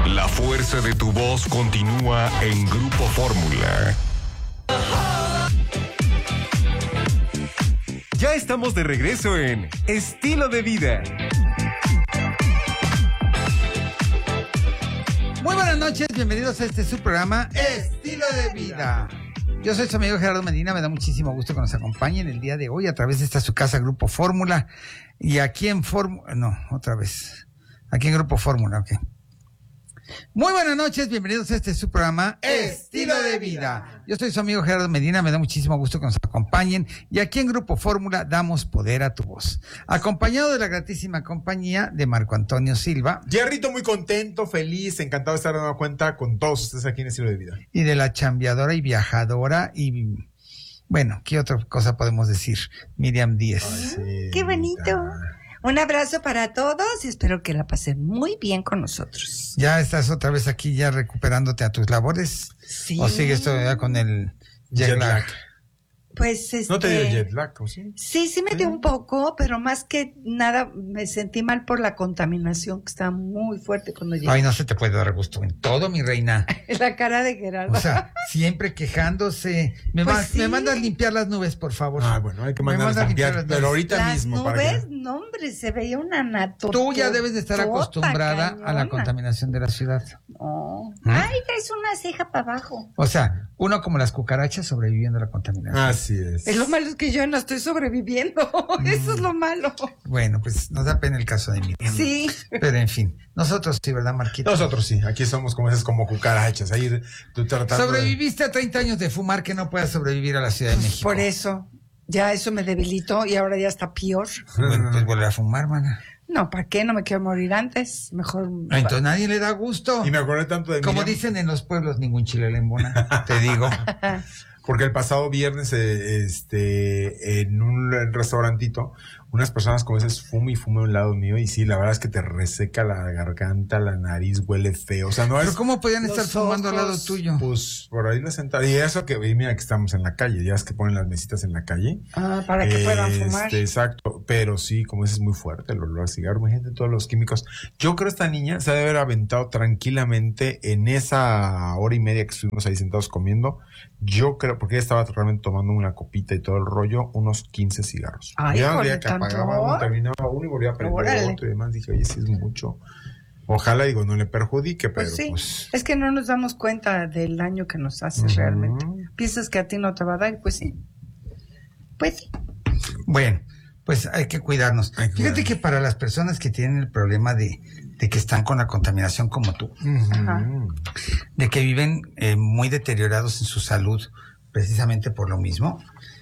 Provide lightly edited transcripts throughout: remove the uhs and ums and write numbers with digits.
La fuerza de tu voz continúa en Grupo Fórmula. Ya estamos de regreso en Estilo de Vida. Muy buenas noches, bienvenidos a este su programa Estilo de Vida. Yo soy su amigo Gerardo Medina, me da muchísimo gusto que nos acompañen el día de hoy a través de esta su casa Grupo Fórmula. Y aquí en aquí en Grupo Fórmula, ok. Muy buenas noches, bienvenidos a este su programa Estilo de Vida. Yo soy su amigo Gerardo Medina, me da muchísimo gusto que nos acompañen y aquí en Grupo Fórmula damos poder a tu voz. Acompañado de la gratísima compañía de Marco Antonio Silva. Jerrito, muy contento, feliz, encantado de estar dando cuenta con todos ustedes aquí en Estilo de Vida. Y de la chambeadora y viajadora y, bueno, ¿qué otra cosa podemos decir? Miriam Díez. Sí, qué bonito. Un abrazo para todos y espero que la pasen muy bien con nosotros. ¿Ya estás otra vez aquí ya recuperándote a tus labores? Sí. ¿O sigues todavía con el jet lag? Pues ¿No te dio jet lag o sí? Sí me dio un poco, pero más que nada me sentí mal por la contaminación que estaba muy fuerte cuando llegué. Ay, no se te puede dar gusto en todo, mi reina. La cara de Gerardo. O sea, siempre quejándose. Me mandas limpiar las nubes, por favor. Ah, bueno, hay que mandarlas limpiar, pero ahorita las mismo. Nubes, no hombre, se veía una anatomía. Tú ya debes de estar acostumbrada a la contaminación de la ciudad. No. Ay, traes una ceja para abajo. O sea, uno como las cucarachas sobreviviendo a la contaminación. Así es. Es lo malo es que yo no estoy sobreviviendo. Eso es lo malo. Bueno, pues nos da pena el caso de Miriam. Sí. Pero en fin, nosotros sí, ¿verdad, Marquito? Nosotros sí, aquí somos como esas como cucarachas. Ahí tú tratando Sobreviviste a 30 años de fumar, que no puedas sobrevivir a la Ciudad de México. Por eso, ya eso me debilitó y ahora ya está peor. Bueno, pues volver a fumar, mana. No, ¿para qué? No me quiero morir antes. Mejor. Entonces nadie le da gusto. Y me acordé tanto de Como Miriam. dicen en los pueblos, ningún chile le embona, te digo. Porque el pasado viernes, en un restaurantito, unas personas como esas fuman a un lado mío y sí, la verdad es que te reseca la garganta, la nariz, huele feo. O sea, no es... ¿Pero cómo podían estar fumando al lado tuyo? Pues por ahí la sentada. Y eso que, mira que estamos en la calle, ya es que ponen las mesitas en la calle. Ah, para que puedan fumar. Exacto, pero sí, como ese es muy fuerte, el olor a cigarro, imagínate todos los químicos. Yo creo esta niña se debe haber aventado tranquilamente en esa hora y media que estuvimos ahí sentados comiendo. Yo creo, porque ella estaba realmente tomando una copita y todo el rollo, unos 15 cigarros. Ay, ya joder, veía que apagaba uno, terminaba uno y volvía a prender otro y demás. Dije, oye, sí es mucho. Ojalá, digo, no le perjudique, pero pues sí. pues... Es que no nos damos cuenta del daño que nos hace realmente. Piensas que a ti no te va a dar, pues sí. Pues sí. Bueno, pues hay que cuidarnos. Fíjate que para las personas que tienen el problema de que están con la contaminación como tú, de que viven muy deteriorados en su salud, precisamente por lo mismo,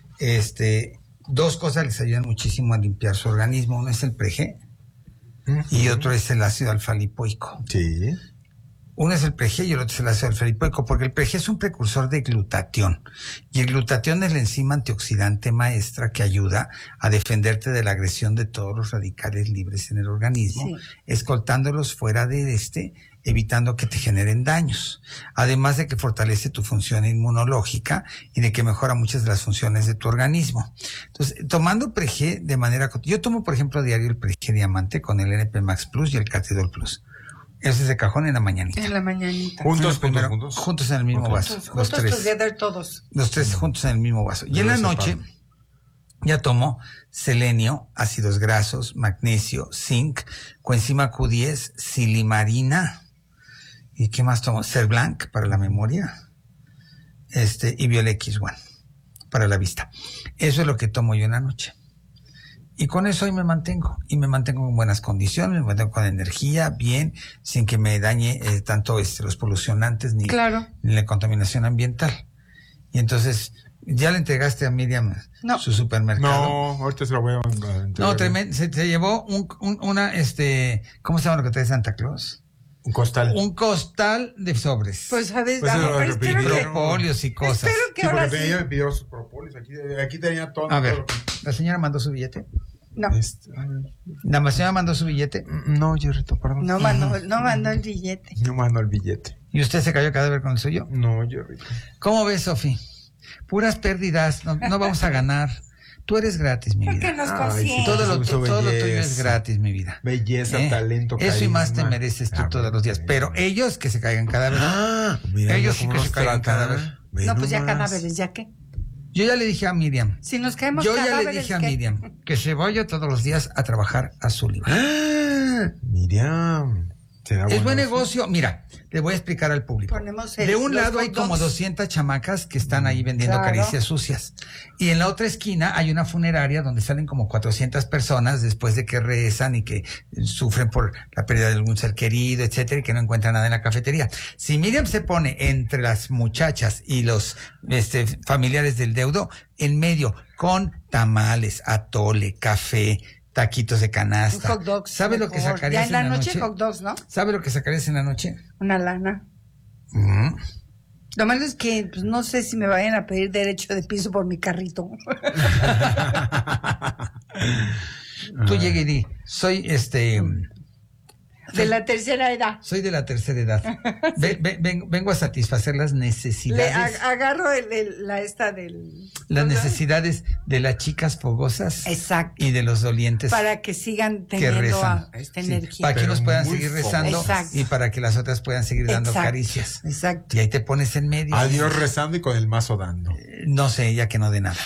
dos cosas les ayudan muchísimo a limpiar su organismo. Uno es el Preg y otro es el ácido alfa-lipoico. Sí. Uno es el Preg y el otro es el ácido alfa-lipoico, porque el Preg es un precursor de glutatión. Y el glutatión es la enzima antioxidante maestra que ayuda a defenderte de la agresión de todos los radicales libres en el organismo, escoltándolos fuera de evitando que te generen daños. Además de que fortalece tu función inmunológica y de que mejora muchas de las funciones de tu organismo. Entonces, tomando Preg de manera... Yo tomo, por ejemplo, diario el Preg Diamante con el NP Max Plus y el Catedol Plus. Ese es de cajón en la mañanita. En la mañanita. Juntos en el mismo vaso. Juntos together todos. Los tres juntos en el mismo vaso. Y en la noche ya tomo selenio, ácidos grasos, magnesio, zinc, coenzima Q10, silimarina. ¿Y qué más tomo? Cerblanc para la memoria. Y Biolex-1 para la vista. Eso es lo que tomo yo en la noche. Y con eso ahí me mantengo. Y me mantengo en buenas condiciones, me mantengo con energía, bien, sin que me dañe tanto los polucionantes ni la contaminación ambiental. Y entonces, ¿ya le entregaste a Miriam su supermercado? No, ahorita se lo voy a entregar. No, tremendo. Se llevó una, ¿cómo se llama lo que trae Santa Claus? Un costal. Un costal de sobres. Pues, ¿sabes? Pues propóleos y cosas. Espero que sí, ahora porque ella me pidió sus propóleos. Aquí tenía todo. A ver, ¿la señora mandó su billete? No. ¿La señora mandó su billete? No, Jerrito, perdón. No mandó el billete. No mandó el billete. ¿Y usted se cayó a cadáver con el suyo? No, Jerrito. ¿Cómo ves, Sofi? Puras pérdidas, no vamos a ganar. Tú eres gratis, mi vida. Que nos Ay, consiente. Todo lo Su tuyo belleza. es gratis, mi vida. Belleza, talento, Eso y más te carisma. mereces tú todos los días. bueno. Pero ellos que se caigan cada vez. Mira, Ellos sí cómo que se nos caigan tratan. cada vez. Ve No, pues ya nomás. cadáveres, ¿ya qué? Yo ya le dije a Miriam. Si nos caemos Yo ya cadáveres, le dije a ¿qué? Miriam que se vaya todos los días a trabajar a Sullivan. Miriam. ¿Será Es buen bueno eso? negocio. Mira, le voy a explicar al público. Ponemos De un los lado hay hot como dogs. 200 chamacas que están ahí vendiendo Claro. caricias sucias. Y en la otra esquina hay una funeraria donde salen como 400 personas después de que rezan y que sufren por la pérdida de algún ser querido, etcétera, y que no encuentran nada en la cafetería. Si Miriam se pone entre las muchachas y los familiares del deudo, en medio, con tamales, atole, café, taquitos de canasta. Hot dogs. ¿Sabe lo que mejor. sacarías Ya en la noche, hot dogs, ¿no? ¿Sabe lo que sacarías en la noche? Una lana. Mm. Lo malo es que pues, no sé si me vayan a pedir derecho de piso por mi carrito. Tú llegue y di, soy De la tercera edad. soy de la tercera edad. Vengo a satisfacer las Le necesidades, agarro la esta del... las necesidades de las chicas fogosas Exacto. y de los dolientes Para que sigan que teniendo rezan. esta Sí, energía. para que Pero unos puedan muy seguir rezando Exacto. y para que las otras puedan seguir dando Exacto. caricias. Exacto. Y ahí te pones en medio. Adiós rezando y con el mazo dando. No sé, ella que no de nada.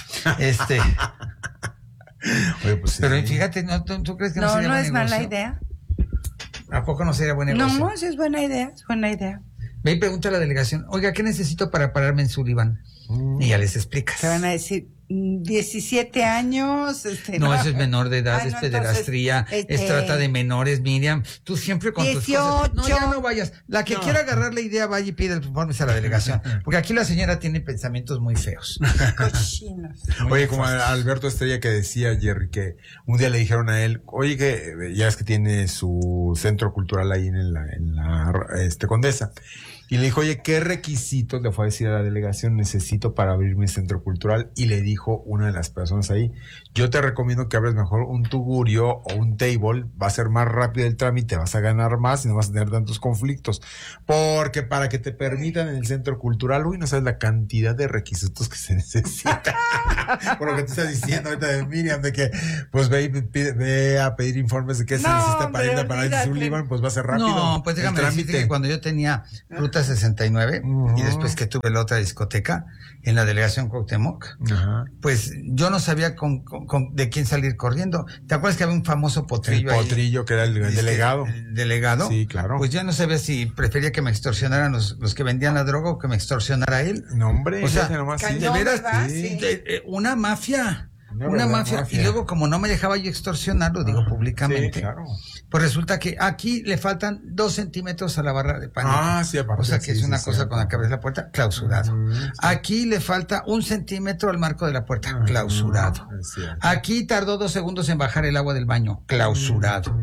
Oye, pues sí. Pero fíjate, ¿tú crees que no No, sería no buen es mala negocio? idea. ¿A poco no sería buen negocio? No, sí es buena idea, es buena idea. Ve y pregunta a la delegación, oiga, ¿qué necesito para pararme en Sullivan? Y ya les explicas. Te van a decir 17 años. No, eso es menor de edad, Ay, es no, pederastría, entonces, es trata de menores, Miriam. Tú siempre con tus cosas. No, 18. ya no vayas. La que quiera agarrar la idea, vaya y pide el informe a la delegación. Porque aquí la señora tiene pensamientos muy feos. Cochinos. Oye, como a Alberto Estrella que decía, Jerry, que un día le dijeron a él, oye, que ya es que tiene su centro cultural ahí en la Condesa. Y le dijo, oye, ¿qué requisitos le fue a decir a la delegación necesito para abrir mi centro cultural? Y le dijo una de las personas ahí, yo te recomiendo que abres mejor un tugurio o un table, va a ser más rápido el trámite, vas a ganar más y no vas a tener tantos conflictos. Porque para que te permitan en el centro cultural, uy, no sabes la cantidad de requisitos que se necesitan. Por lo que te estás diciendo ahorita de Miriam, de que pues ve a pedir informes de qué se No, necesita para ir hombre, a Paradise olvídate. Sullivan, pues va a ser rápido. No, pues déjame el decirte trámite. que cuando yo tenía Ruta 69 y después que tuve la otra discoteca en la delegación Cuauhtémoc, Ajá. pues yo no sabía de quién salir corriendo. ¿Te acuerdas que había un famoso potrillo El ahí? potrillo que era el delegado. El delegado. Sí, claro. Pues ya no sabía si prefería que me extorsionaran los que vendían la droga o que me extorsionara él. No, hombre, O sea, fíjate nomás, sí. de veras, ¿verdad? Sí. una mafia. Una Una verdad, mafia. mafia. Y luego, como no me dejaba yo extorsionar, lo digo públicamente. Sí, claro. Pues resulta que aquí le faltan 2 centímetros a la barra de pánico. Ah, sí, aparte. O sea que sí, es una sí, cosa sí. con la que abres la puerta, clausurado. Sí. Aquí le falta 1 centímetro al marco de la puerta, clausurado. Es cierto. Aquí tardó 2 segundos en bajar el agua del baño, clausurado.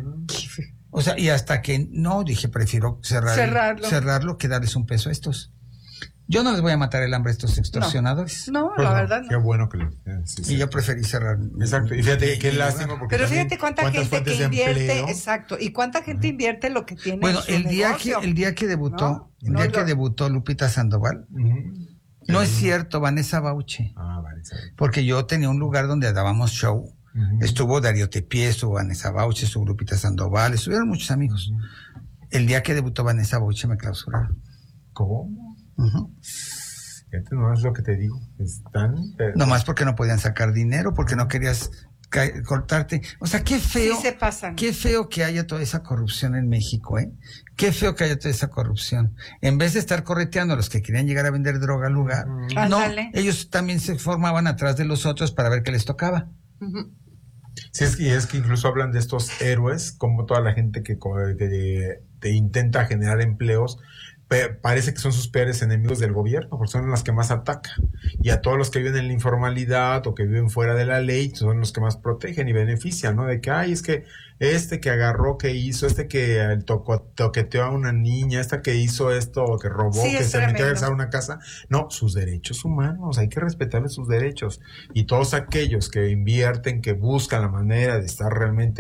O sea, y hasta que no, dije, prefiero cerrarlo que darles un peso a estos. Yo no les voy a matar el hambre a estos extorsionadores. No, Pues la no, verdad Qué no. bueno que Y yo preferí cerrar. Exacto. Y fíjate, qué lástima porque Pero también fíjate cuánta cuántas gente fuentes que de invierte, empleo. exacto, y cuánta gente invierte lo que tiene Bueno, en su el día que debutó, No, Lupita Sandoval, Ujú. no es cierto, Vanessa Bauche, Ah, vale, sabe. porque yo tenía un lugar donde dábamos show. Ujú. Estuvo Darío Tepié, estuvo Vanessa Bauche, estuvo Lupita Sandoval, estuvieron muchos amigos. El día que debutó Vanessa Bauche me clausuraron. ¿Cómo? Ujú. Fíjate, no es lo que te digo. Están. Nomás porque no podían sacar dinero, porque no querías cortarte. O sea, qué feo. Sí se pasan. Qué feo que haya toda esa corrupción en México, ¿eh? Qué feo que haya toda esa corrupción. En vez de estar correteando a los que querían llegar a vender droga al lugar, no, Ándale. ellos también se formaban atrás de los otros para ver qué les tocaba. Ujú. Sí, es que incluso hablan de estos héroes, como toda la gente que te intenta generar empleos, parece que son sus peores enemigos del gobierno, porque son los que más atacan. Y a todos los que viven en la informalidad o que viven fuera de la ley, son los que más protegen y benefician, ¿no? De que, ay, es que que agarró, que hizo, que toqueteó a una niña, que hizo esto, o que robó, Sí, que es se metió a tremendo. regresar a una casa. No, sus derechos humanos, hay que respetarles sus derechos. Y todos aquellos que invierten, que buscan la manera de estar realmente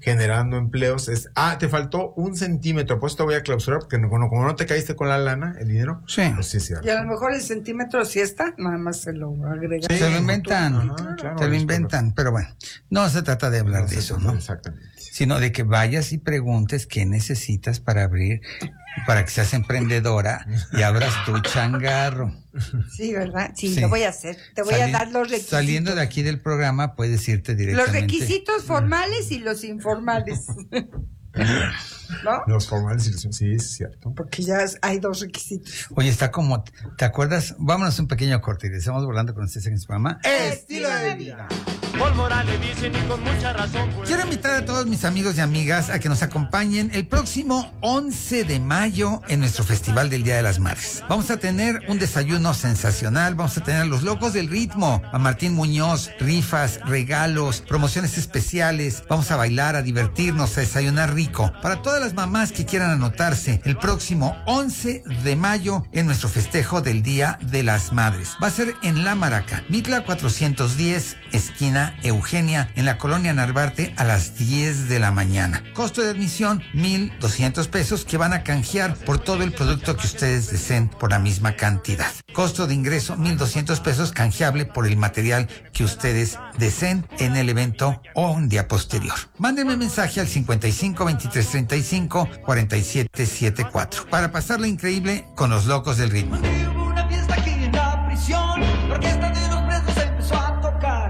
generando empleos. Te faltó 1 centímetro, pues te voy a clausurar porque como no te caíste con la lana, el dinero. Sí. Pues sí, es cierto. Y a lo mejor el centímetro sí está, nada más se lo agrega. Se lo inventan, Claro, se lo inventan, pero bueno, no se trata de hablar de eso, ¿no? Exactamente. Sino de que vayas y preguntes qué necesitas para abrir, para que seas emprendedora y abras tu changarro. Sí, ¿verdad? Sí, Sí. lo voy a hacer. Te voy a dar los requisitos. Saliendo de aquí del programa puedes irte directamente. Los requisitos formales y los informales. ¿No? Los formales, sí, es cierto. Porque ya hay 2 requisitos. Oye, está como, ¿te acuerdas? Vámonos un pequeño corte y estamos volando con ustedes en su programa. Estilo de vida. Paul Morales dicen y con mucha razón. Pues. Quiero invitar a todos mis amigos y amigas a que nos acompañen el próximo 11 de mayo en nuestro Festival del Día de las Madres. Vamos a tener un desayuno sensacional, vamos a tener a los locos del ritmo, a Martín Muñoz, rifas, regalos, promociones especiales, vamos a bailar, a divertirnos, a desayunar rico. Para todas las mamás que quieran anotarse el próximo 11 de mayo en nuestro festejo del Día de las Madres. Va a ser en La Maraca, Mitla 410, esquina Eugenia, en la colonia Narvarte, a las 10 de la mañana. Costo de admisión, 1,200 pesos, que van a canjear por todo el producto que ustedes deseen por la misma cantidad. Costo de ingreso, 1,200 pesos, canjeable por el material que ustedes deseen en el evento o un día posterior. Mándenme mensaje al 55 23 35 47 74 para pasarla increíble con los locos del ritmo. Hubo una fiesta aquí en la prisión, la orquesta de los presos empezó a tocar.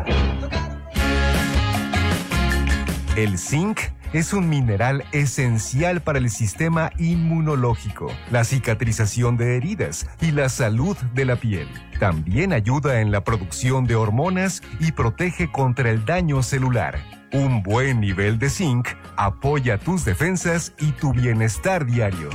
El zinc es un mineral esencial para el sistema inmunológico, la cicatrización de heridas y la salud de la piel. También ayuda en la producción de hormonas y protege contra el daño celular. Un buen nivel de zinc apoya tus defensas y tu bienestar diario.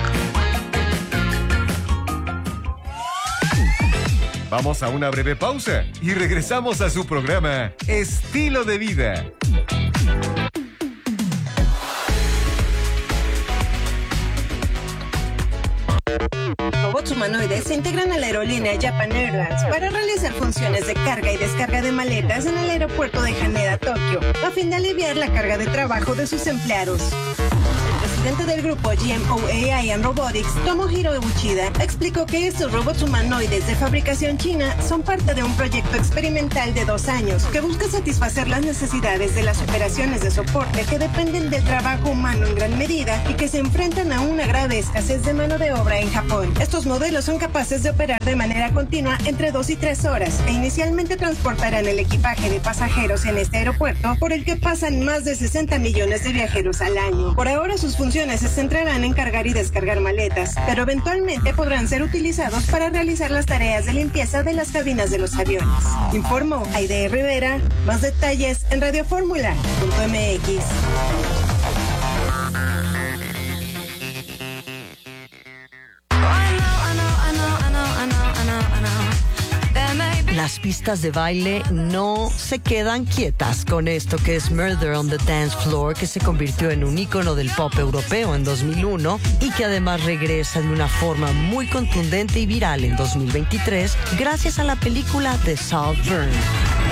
Vamos a una breve pausa y regresamos a su programa Estilo de Vida. Robots humanoides se integran a la aerolínea Japan Airlines para realizar funciones de carga y descarga de maletas en el aeropuerto de Haneda, Tokio, a fin de aliviar la carga de trabajo de sus empleados. El presidente del grupo GMO AI and Robotics, Tomohiro Uchida, explicó que estos robots humanoides de fabricación china son parte de un proyecto experimental de 2 años que busca satisfacer las necesidades de las operaciones de soporte que dependen del trabajo humano en gran medida y que se enfrentan a una grave escasez de mano de obra en Japón. Estos modelos son capaces de operar de manera continua entre 2 y 3 horas e inicialmente transportarán el equipaje de pasajeros en este aeropuerto por el que pasan más de 60 millones de viajeros al año. Por ahora sus funciones se centrarán en cargar y descargar maletas, pero eventualmente podrán ser utilizados para realizar las tareas de limpieza de las cabinas de los aviones. Informó Aide Rivera. Más detalles en radioformula.mx. Las pistas de baile no se quedan quietas con esto que es Murder on the Dance Floor, que se convirtió en un ícono del pop europeo en 2001 y que además regresa de una forma muy contundente y viral en 2023 gracias a la película The Saltburn.